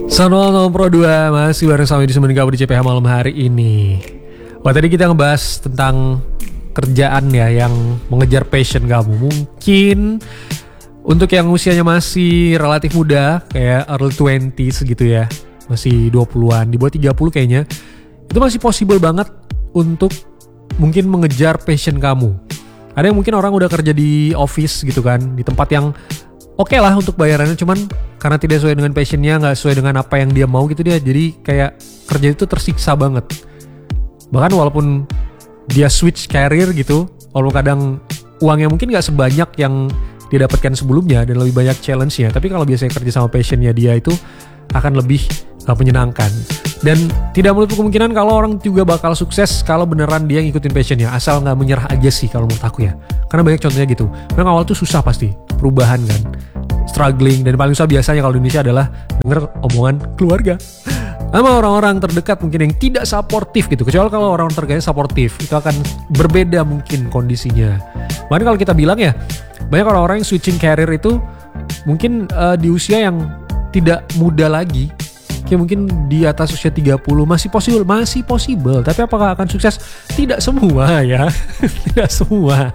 Selamat malam Pro 2, masih bareng sama di Semenin Kabur di CPH malam hari ini. Wah, tadi kita ngebahas tentang kerjaan ya yang mengejar passion kamu. Mungkin untuk yang usianya masih relatif muda, kayak early 20s gitu ya, masih 20-an, di bawah 30 kayaknya, itu masih possible banget untuk mungkin mengejar passion kamu. Ada yang mungkin orang udah kerja di office gitu kan, di tempat yang oke lah untuk bayarannya, cuman karena tidak sesuai dengan passionnya, gak sesuai dengan apa yang dia mau gitu, dia jadi kayak kerja itu tersiksa banget. Bahkan walaupun dia switch career gitu, walaupun kadang uangnya mungkin gak sebanyak yang dia dapatkan sebelumnya dan lebih banyak challenge-nya, tapi kalau biasanya kerja sama passionnya dia itu akan lebih menyenangkan. Dan tidak menutup kemungkinan kalau orang juga bakal sukses kalau beneran dia ngikutin passionnya, asal gak menyerah aja sih kalau menurut aku ya. Karena banyak contohnya gitu, memang awal tuh susah pasti, perubahan kan, struggling, dan paling susah biasanya kalau di Indonesia adalah denger omongan keluarga sama orang-orang terdekat mungkin yang tidak supportive gitu. Kecuali kalau orang terdekat supportive, itu akan berbeda mungkin kondisinya. Makanya kalau kita bilang ya, banyak orang-orang yang switching career itu mungkin di usia yang tidak muda lagi, kayak mungkin di atas usia 30 masih possible, tapi apakah akan sukses? Tidak semua ya. Tidak semua,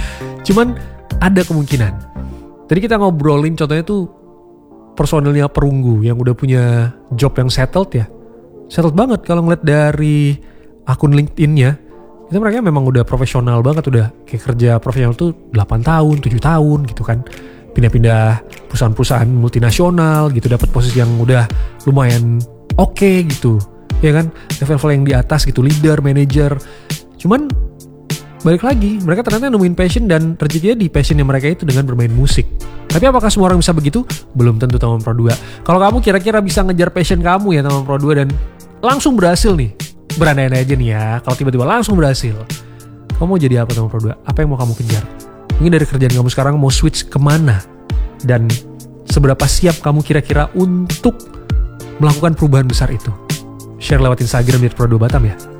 cuman ada kemungkinan. Tadi kita ngobrolin contohnya tuh personilnya Perunggu yang udah punya job yang settled ya. Settled banget kalau ngeliat dari akun LinkedIn-nya. Itu mereka memang udah profesional banget, udah kayak kerja profesional tuh 8 tahun, 7 tahun gitu kan. Pindah-pindah perusahaan-perusahaan multinasional gitu, dapat posisi yang udah lumayan oke gitu. Ya kan, level-level yang di atas gitu, leader, manager. Cuman balik lagi, mereka ternyata nemuin passion dan rezekinya di passionnya mereka itu dengan bermain musik. Tapi apakah semua orang bisa begitu? Belum tentu teman Pro 2. Kalau kamu kira-kira bisa ngejar passion kamu ya teman Pro 2 dan langsung berhasil nih, berandai-andai aja nih ya, kalau tiba-tiba langsung berhasil, kamu mau jadi apa teman Pro 2? Apa yang mau kamu kejar? Mungkin dari kerjaan kamu sekarang mau switch kemana? Dan seberapa siap kamu kira-kira untuk melakukan perubahan besar itu? Share lewat Instagram di Pro 2 Batam ya.